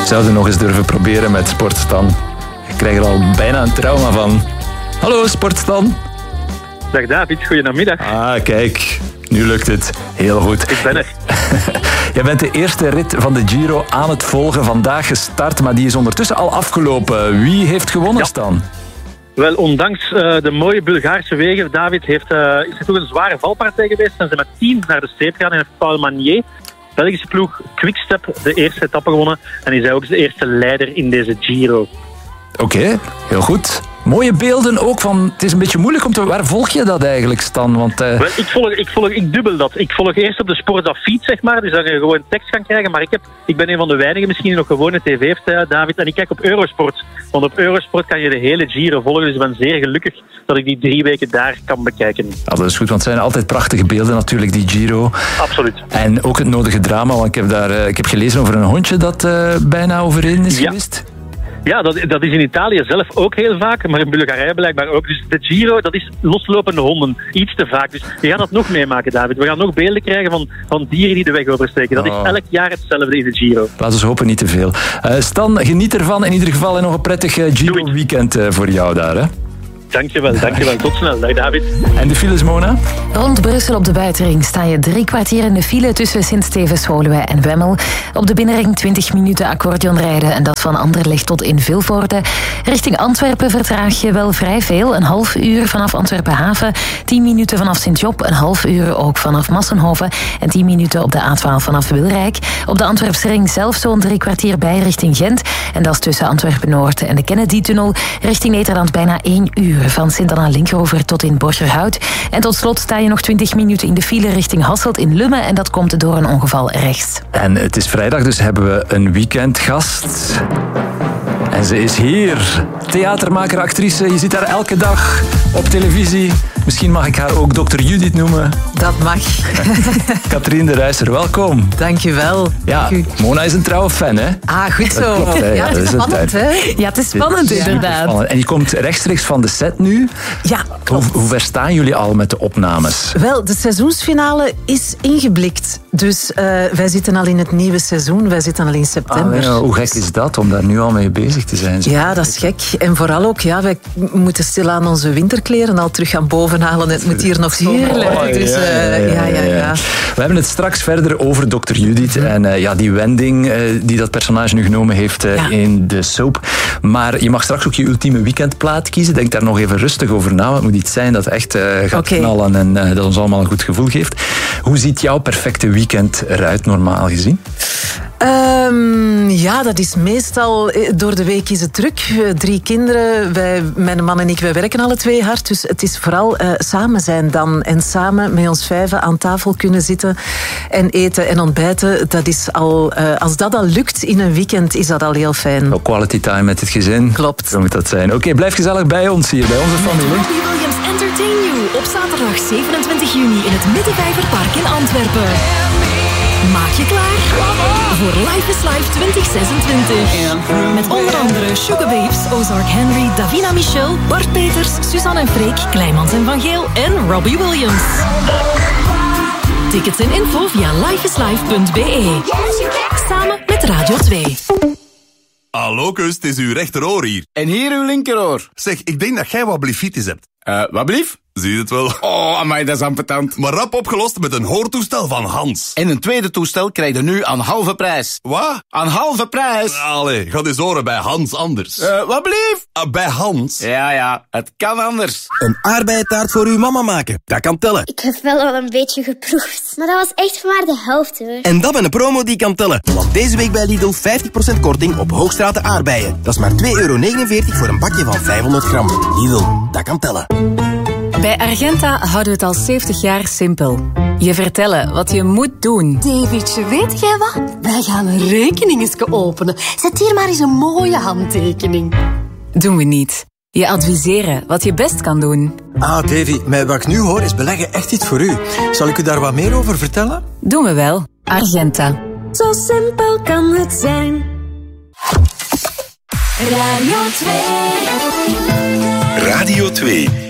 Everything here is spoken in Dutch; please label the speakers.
Speaker 1: Zouden nog eens durven proberen met Sportstan. Ik krijg er al bijna een trauma van. Hallo, Sportstan.
Speaker 2: Dag David, goedemiddag.
Speaker 1: Kijk, nu lukt het. Heel goed.
Speaker 2: Ik ben er.
Speaker 1: Jij bent de eerste rit van de Giro aan het volgen. Vandaag gestart, maar die is ondertussen al afgelopen. Wie heeft gewonnen, Stan?
Speaker 2: Wel, ondanks de mooie Bulgaarse wegen, David, is er toch een zware valpartij geweest. En ze met 10 naar de streep gegaan en heeft Paul Magnier, Belgische ploeg Quickstep, de eerste etappe gewonnen. En is hij ook de eerste leider in deze Giro.
Speaker 1: Oké, heel goed. Mooie beelden ook van... Het is een beetje moeilijk om te... Waar volg je dat eigenlijk, Stan? Want,
Speaker 2: Wel, ik dubbel dat. Ik volg eerst op de Sport af Fiets, zeg maar. Dus daar je gewoon tekst gaan krijgen. Maar ik ben een van de weinigen misschien die nog gewone tv heeft, David. En ik kijk op Eurosport. Want op Eurosport kan je de hele Giro volgen. Dus ik ben zeer gelukkig dat ik die 3 weken daar kan bekijken.
Speaker 1: Ja, dat is goed, want het zijn altijd prachtige beelden natuurlijk, die Giro.
Speaker 2: Absoluut.
Speaker 1: En ook het nodige drama, want ik heb gelezen over een hondje dat bijna overreden is geweest.
Speaker 2: Ja, dat is in Italië zelf ook heel vaak, maar in Bulgarije blijkbaar ook. Dus de Giro, dat is loslopende honden. Iets te vaak. Dus we gaan dat nog meemaken, David. We gaan nog beelden krijgen van dieren die de weg oversteken. Dat is elk jaar hetzelfde in de Giro.
Speaker 1: Laten we hopen niet te veel. Stan, geniet ervan in ieder geval en nog een prettig Giro-weekend voor jou daar. Hè?
Speaker 2: Dankjewel. Tot snel. Dag David.
Speaker 1: En de files, Mona?
Speaker 3: Rond Brussel op de buitenring sta je 3 kwartier in de file tussen Sint-Stevens-Woluwe en Wemmel. Op de binnenring 20 minuten accordeon rijden en dat van Anderlecht tot in Vilvoorde. Richting Antwerpen vertraag je wel vrij veel. Een half uur vanaf Antwerpen Haven, 10 minuten vanaf Sint-Job, een half uur ook vanaf Massenhoven en 10 minuten op de A12 vanaf Wilrijk. Op de Antwerpse ring zelf zo'n 3 kwartier bij richting Gent. En dat is tussen Antwerpen-Noord en de Kennedy-tunnel. Richting Nederland bijna 1 uur. Van Sint-Anna-Linkeroever tot in Borgerhout. En tot slot sta je nog 20 minuten in de file richting Hasselt in Lummen. En dat komt door een ongeval rechts.
Speaker 1: En het is vrijdag, dus hebben we een weekendgast. En ze is hier. Theatermaker, actrice. Je ziet haar elke dag op televisie. Misschien mag ik haar ook Dr. Judith noemen.
Speaker 4: Dat mag.
Speaker 1: Katrien de Ruijser, welkom.
Speaker 4: Dankjewel.
Speaker 1: Ja, Mona is een trouwe fan, hè?
Speaker 4: Goed zo.
Speaker 1: Klopt, hè?
Speaker 4: Ja, het is spannend, hè?
Speaker 3: Ja, het is spannend, inderdaad.
Speaker 1: Spannend. En je komt rechtstreeks van de set nu.
Speaker 4: Ja, klopt.
Speaker 1: Hoe ver staan jullie al met de opnames?
Speaker 4: Wel, de seizoensfinale is ingeblikt. Dus wij zitten al in het nieuwe seizoen. Wij zitten al in september.
Speaker 1: Ja, hoe gek is dat, om daar nu al mee bezig te zijn?
Speaker 4: Ja, dat is gek. En vooral ook, wij moeten stilaan onze winterkleren al terug gaan bovenhalen. Het moet hier nog zomer worden. Dus, ja.
Speaker 1: We hebben het straks verder over Dr. Judith en die wending die dat personage nu genomen heeft in de soap. Maar je mag straks ook je ultieme weekendplaat kiezen. Denk daar nog even rustig over na. Het moet iets zijn dat echt gaat knallen en dat ons allemaal een goed gevoel geeft. Hoe ziet jouw perfecte weekend eruit, normaal gezien?
Speaker 4: Dat is meestal... Door de week is het druk. 3 kinderen. Mijn man en ik, wij werken alle 2 hard. Dus het is vooral samen zijn dan. En samen met ons 5 aan tafel kunnen zitten en eten en ontbijten. Dat is al... als dat al lukt in een weekend, is dat al heel fijn.
Speaker 1: Ook quality time met het gezin.
Speaker 4: Klopt.
Speaker 1: Zo moet dat zijn. Oké, blijf gezellig bij ons hier, bij onze familie.
Speaker 5: Robbie Williams Entertain You op zaterdag 27 juni in het Middenvijverpark in Antwerpen. Maak je klaar voor Life is Life 2026. Met onder andere Sugar Babes, Ozark Henry, Davina Michel, Bart Peters, Suzanne en Freek, Kleimans en Van Geel en Robbie Williams. Tickets en info via lifeislife.be. Samen met Radio 2.
Speaker 6: Hallo kus, het is uw rechteroor hier.
Speaker 7: En hier uw linkeroor.
Speaker 6: Zeg, ik denk dat jij wat blifitis hebt.
Speaker 7: Wat blief?
Speaker 6: Zie je het wel?
Speaker 7: Oh, amai, dat is ambetant.
Speaker 6: Maar rap opgelost met een hoortoestel van Hans.
Speaker 7: En een tweede toestel krijg je nu aan halve prijs.
Speaker 6: Wat?
Speaker 7: Aan halve prijs?
Speaker 6: Allee, ga eens horen bij Hans anders.
Speaker 7: Wat blief?
Speaker 6: Bij Hans?
Speaker 7: Ja, het kan anders.
Speaker 8: Een aardbeientaart voor uw mama maken, dat kan tellen.
Speaker 9: Ik heb wel al een beetje geproefd, maar dat was echt maar de helft hoor.
Speaker 8: En dat met een promo die kan tellen. Want deze week bij Lidl 50% korting op Hoogstraten aardbeien. Dat is maar €2,49 voor een bakje van 500 gram. Lidl, dat kan tellen.
Speaker 10: Bij Argenta houden we het al 70 jaar simpel. Je vertellen wat je moet doen.
Speaker 5: Davidje, weet jij wat? Wij gaan een rekening openen. Zet hier maar eens een mooie handtekening.
Speaker 10: Doen we niet. Je adviseren wat je best kan doen.
Speaker 8: Davy, met wat ik nu hoor is beleggen echt iets voor u. Zal ik u daar wat meer over vertellen?
Speaker 10: Doen we wel. Argenta.
Speaker 5: Zo simpel kan het zijn. Radio 2.
Speaker 11: Radio 2.